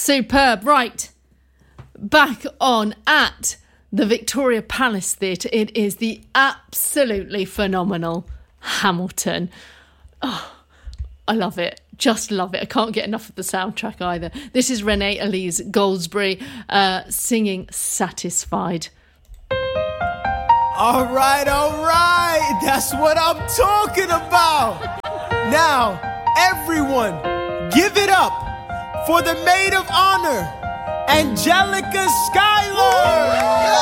Superb. Right. Back on at the Victoria Palace Theatre. It is the absolutely phenomenal Hamilton. Oh, I love it. Just love it. I can't get enough of the soundtrack either. This is Renee Elise Goldsberry singing Satisfied. All right. That's what I'm talking about. Now, everyone, give it up for the maid of honor, Angelica Schuyler.